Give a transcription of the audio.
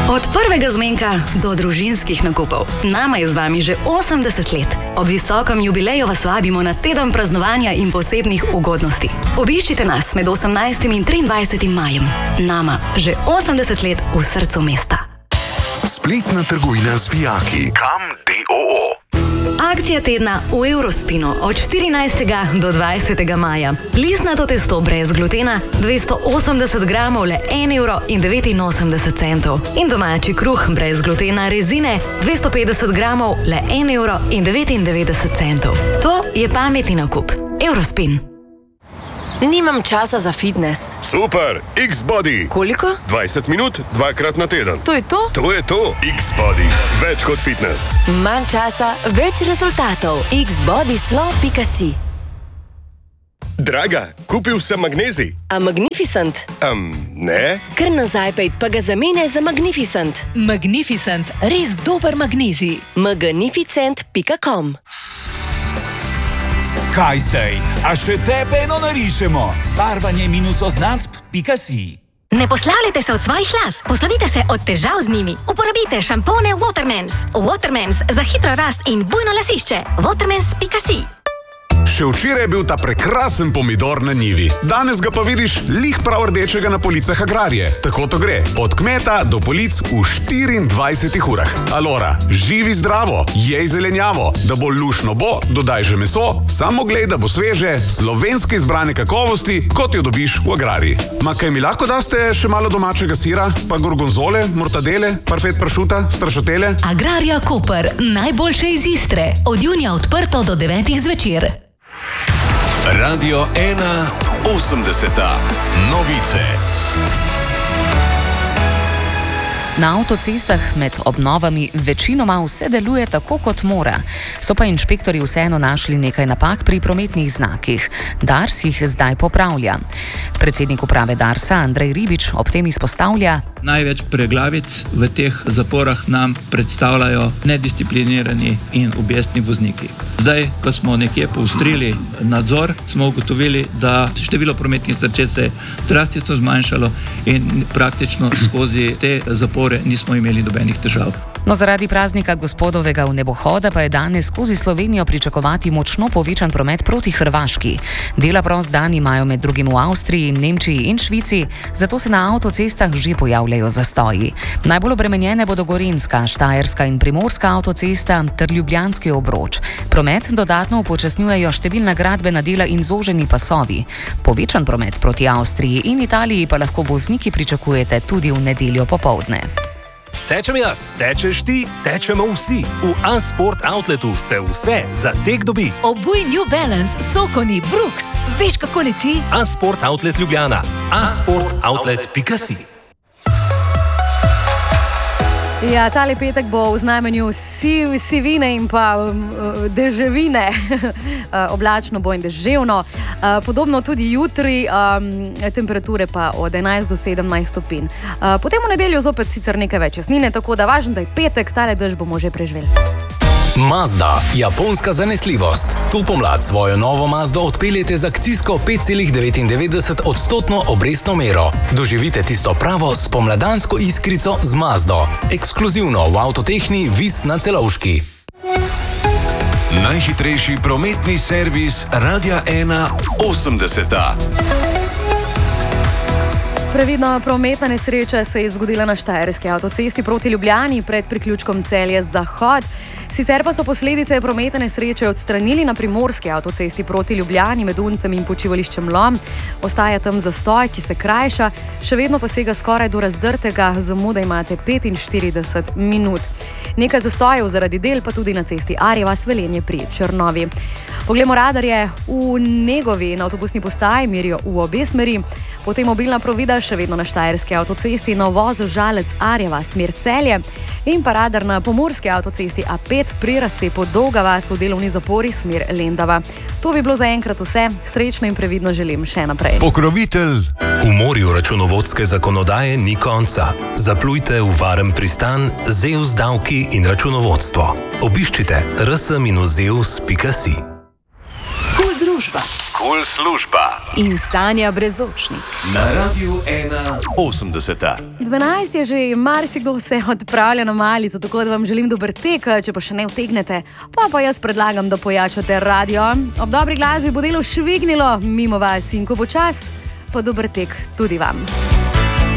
Od prvega zmenka do družinskih nakupov. Nama je z vami že 80 let. Ob visokem jubileju vas vabimo na teden praznovanja in posebnih ugodnosti. Obiščite nas med 18. in 23. majem. Nama že 80 let v srcu mesta. Spletna trgovina z vijaki. Kam d.o.o. Akcija tedna v Eurospinu od 14. do 20. maja. Listnato testo brez glutena 280 gramov le 1,89 €. In domači kruh brez glutena rezine 250 gramov le 1,99 €. To je pametni nakup. Eurospin. Nimam časa za fitness. Super, X-Body. Koliko? 20 minut, 2-krat na teden. To je to? To je to. X-Body. Več kot fitness. Manj časa, več rezultatov. xbodyslo.si. Draga, kupil sem magnezij. A Magnificent? Ne. Kar nazaj pejt, pa ga zamene za Magnificent. Magnificent, res dober magnezij. magnificent.com. Kaj zdaj? A še tebe eno narišemo? Barvanje -oznacb.si. Ne poslavljajte se od svojih las, poslovite se od težav z njimi. Uporabite šampone Watermans. Watermans za hitro rast in bujno lasišče. Watermans.si. Še včeraj je bil ta prekrasen pomidor na njivi. Danes ga pa vidiš lih prav rdečega na policah Agrarije. Tako to gre. Od kmeta do polic v 24 urah. Alora, živi zdravo, jej zelenjavo. Da bo lušno bo, dodaj že meso, samo glej, da bo sveže, slovenske izbrane kakovosti, kot jo dobiš v Agrariji. Ma kaj mi lahko daste še malo domačega sira, pa gorgonzole, mortadele, parfet pršuta, strašotele? Agrarija Koper, najboljše iz Istre. Od junija odprto do 9 zvečer. Radio 1 80. Novice. Na avtocestah med obnovami večinoma vse deluje tako, kot mora. So pa inšpektorji vseeno našli nekaj napak pri prometnih znakih. Dars jih zdaj popravlja. Predsednik uprave Darsa Andrej Ribič ob tem izpostavlja: Največ preglavic v teh zaporah nam predstavljajo nedisciplinirani in objestni vozniki. Zdaj, ko smo nekje poostrili nadzor, smo ugotovili, da število prometnih nesreč se je drastično zmanjšalo in praktično skozi te zapore nismo imeli nobenih težav. No, zaradi praznika gospodovega vnebohoda pa je danes skozi Slovenijo pričakovati močno povečan promet proti Hrvaški. Dela prost dan imajo med drugim v Avstriji, Nemčiji in Švici, zato se na avtocestah že pojavljajo zastoji. Najbolj obremenjene bodo Gorenjska, Štajerska in Primorska avtocesta ter Ljubljanski obroč. Promet dodatno upočasnjujejo številna gradbena dela in zoženi pasovi. Povečan promet proti Avstriji in Italiji pa lahko vozniki pričakujete tudi v nedeljo popoldne. Tečem jaz, tečeš ti, tečemo vsi. V A-Sport Outletu se vse za tek dobi. Obuj New Balance, Sokoni, Brooks. Veš, kako leti? A-Sport Outlet Ljubljana. A-sportoutlet.si. Ja, tale petek bo v znamenju sivine in pa deževine. Oblačno bo in deževno. Podobno tudi jutri, temperature pa od 11 do 17 stopinj. Potem v nedeljo zopet sicer nekaj več jasnine, tako da važno, da je petek, tale dež bomo že preživeli. Mazda, japonska zanesljivost. Tu pomlad svojo novo Mazdo odpeljete z akcijsko 5,99% obrestno mero. Doživite tisto pravo spomladansko iskrico z Mazdo. Ekskluzivno v Avtotehni Vis na Celovški. Najhitrejši prometni servis Radia 1 80. Previdna prometna nesreča se je zgodila na Štajerski avtocesti proti Ljubljani pred priključkom Celje-Zahod. Sicer pa so posledice prometne nesreče odstranili na Primorski avtocesti proti Ljubljani med Uncem in počivališčem Lom. Ostaja tam zastoj, ki se krajša, še vedno pa sega skoraj do razdrtega, zamuda imate 45 minut. Nekaj zastojev zaradi del pa tudi na cesti Arjevas Velenje pri Črnovi. Poglejmo radarje, v Negovi na avtobusni postaji merijo v obe smeri, potem mobilna provida še vedno na Štajerski avtocesti na uvozu Žalec Arjeva smer Celje in pa radar na Pomurski avtocesti A5 pri razcepu Dolga vas v delovni zapori smer Lendava. To bi bilo zaenkrat vse, srečno in previdno želim še naprej. Pokrovitelj. V morju računovodske zakonodaje ni konca. Zaplujte v varen pristan ZEUS davki in računovodstvo. Obiščite rs-zeus.si. Kul družba. Kul služba. In Sanja Brezočnik. Na Radiu 1.80. 12 je že, marsikdo se odpravlja na malico, tako da vam želim dober tek, če pa še ne utegnete. Pa jaz predlagam, da pojačate radio. Ob dobri glasbi bo delo švignilo mimo vas in ko bo čas, pa dober tek tudi vam.